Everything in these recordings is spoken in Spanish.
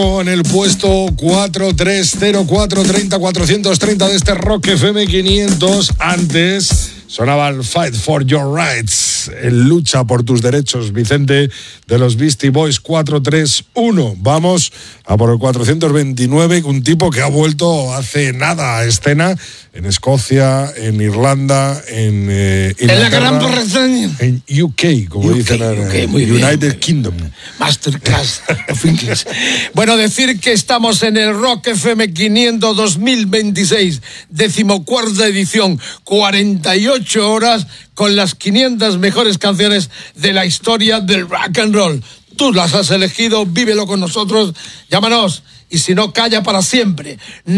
En el puesto 430430-430 de este Rock FM 500. Antes sonaba el Fight for Your Rights, el lucha por tus derechos, Vicente, de los Beastie Boys. 431. Vamos a por el 429, un tipo que ha vuelto hace nada a escena en Escocia, en Irlanda, en la Gran Bretaña, en UK, como dicen en United Kingdom. Masterclass of English. Bueno, decir que estamos en el Rock FM 500 2026, 14ª edición, 48 horas con las 500 mejores canciones de la historia del rock and roll. Tú las has elegido, vívelo con nosotros, llámanos. Y si no, calla para siempre.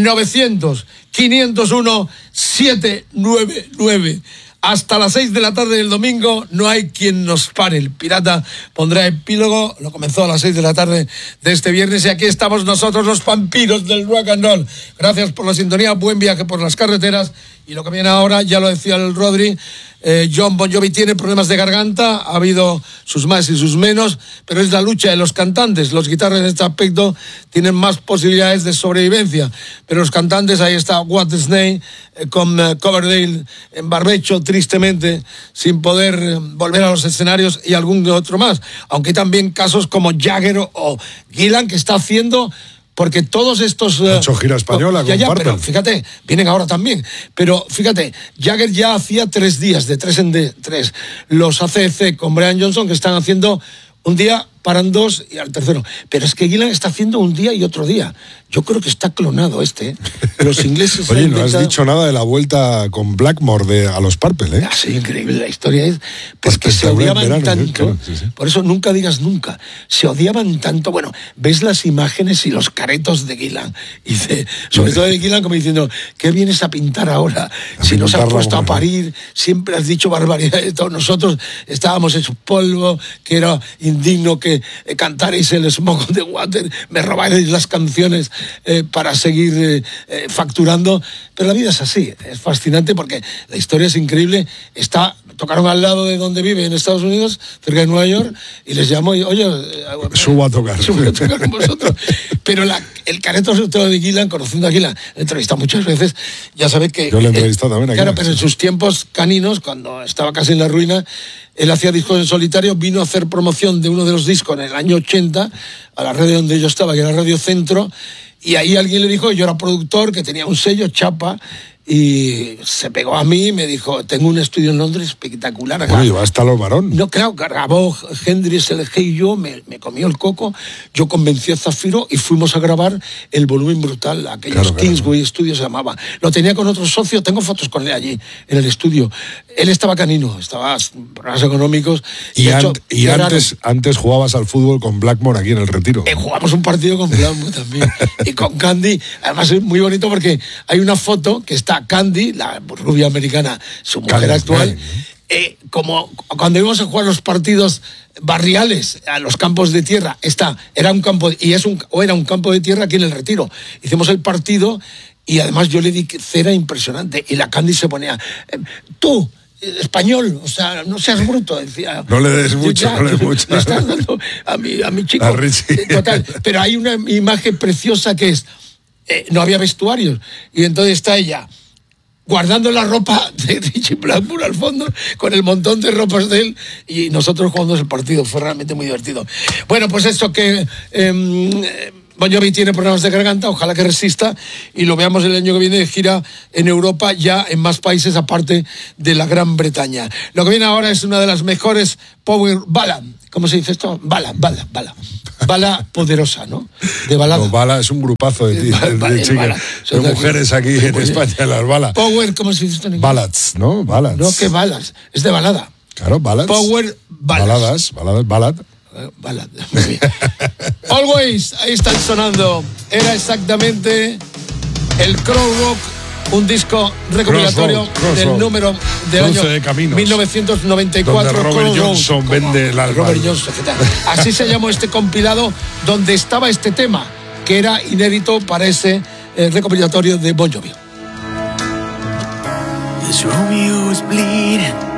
900-501-799. Hasta las 6 de la tarde del domingo no hay quien nos pare. El pirata pondrá epílogo. Lo comenzó a las 6 de la tarde de este viernes. Y aquí estamos nosotros, los vampiros del rock and roll. Gracias por la sintonía. Buen viaje por las carreteras. Y lo que viene ahora, ya lo decía el Rodri, Jon Bon Jovi tiene problemas de garganta, ha habido sus más y sus menos, pero es la lucha de los cantantes. Los guitarras en este aspecto tienen más posibilidades de sobrevivencia, pero los cantantes, ahí está What the Snake con Coverdale en barbecho, tristemente, sin poder volver a los escenarios, y algún otro más. Aunque hay también casos como Jagger o Gillan, que está haciendo... Porque todos estos... Ha hecho gira española con Purple. Pero fíjate, vienen ahora también. Pero fíjate, Jagger ya hacía 3 días, de 3 en 3. Los ACDC con Brian Johnson, que están haciendo un día, paran 2 y al tercero. Pero es que Gillan está haciendo un día y otro día. Yo creo que está clonado este. Los ingleses... Oye, no has dicho nada de la vuelta con Blackmore a los Purple, ¿eh? Sí, increíble. La historia es... Pues que se odiaban verano, tanto. Claro, sí. Por eso nunca digas nunca. Se odiaban tanto. Bueno, ves las imágenes y los caretos de Gillan. Y sobre todo de Gillan como diciendo, ¿qué vienes a pintar ahora? Si nos has puesto a parir, siempre has dicho barbaridades. Nosotros estábamos hechos polvo, que era indigno que cantarais el Smoke on the Water, me robáis las canciones para seguir facturando. Pero la vida es así, es fascinante porque la historia es increíble. Tocaron al lado de donde vive, en Estados Unidos, cerca de Nueva York, y les llamo y, oye, subo a tocar con vosotros. Pero el careto sobre todo de Gillan, conociendo a Gillan, he entrevistado muchas veces, ya sabe que... Yo le he entrevistado también a Gillan. Claro, pero en sus tiempos caninos, cuando estaba casi en la ruina, él hacía discos en solitario, vino a hacer promoción de uno de los discos en el año 80, a la radio donde yo estaba, que era Radio Centro, y ahí alguien le dijo, yo era productor, que tenía un sello, Chapa, y se pegó a mí y me dijo, tengo un estudio en Londres espectacular. Bueno, lleva hasta los varón. No, claro, grabó Hendrix, LG y yo, me comió el coco, yo convencí a Zafiro y fuimos a grabar El Volumen Brutal, aquellos Kingsway Studios se llamaba. Lo tenía con otro socio, tengo fotos con él allí, en el estudio. Él estaba canino, estaba problemas económicos. Y antes jugabas al fútbol con Blackmore aquí en el Retiro. Jugamos un partido con Blackmore también. Y con Candy, además es muy bonito porque hay una foto que está Candy, la rubia americana, su mujer actual, como cuando íbamos a jugar los partidos barriales a los campos de tierra, era un campo de tierra aquí en el Retiro. Hicimos el partido y además yo le di cera impresionante y la Candy se ponía, tú, español, o sea, no seas bruto, decía. No le des mucho, no le des mucho. Le estás dando a mi chico. A Richie. Total, pero hay una imagen preciosa que es, no había vestuarios, y entonces está ella guardando la ropa de Richie Blackmore al fondo, con el montón de ropas de él, y nosotros jugando el partido. Fue realmente muy divertido. Bueno, pues esto que... Bon Jovi tiene problemas de garganta, ojalá que resista y lo veamos el año que viene de gira en Europa, ya en más países aparte de la Gran Bretaña. Lo que viene ahora es una de las mejores power ballad. ¿Cómo se dice esto? Bala poderosa, ¿no? De balada. No, Bala es un grupazo de chicas, de mujeres aquí en España, las balas. Power, ¿cómo se dice esto en inglés? Ballads, ¿no? Ballads. No, que balas, es de balada. Claro, ballads. Power ballads. Ballad. Ballad. Muy bien. Always, ahí están sonando. Era exactamente el Crow Rock, un disco recopilatorio del número del año de Caminos, 1994. Donde Robert Johnson vende el alma. Robert Johnson, así se llamó este compilado, donde estaba este tema, que era inédito para ese recopilatorio de Bon Jovi. This Romeo is bleeding.